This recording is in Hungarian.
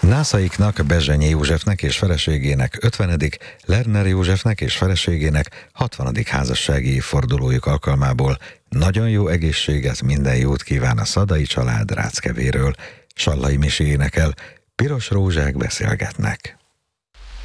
Nászaiknak, Bezsenyi Józsefnek és feleségének 50., Lerner Józsefnek és feleségének 60. házassági évfordulójuk alkalmából nagyon jó egészséget, minden jót kíván a Szadai család Ráckevéről. Sallai Misi énekel, Piros rózsák beszélgetnek.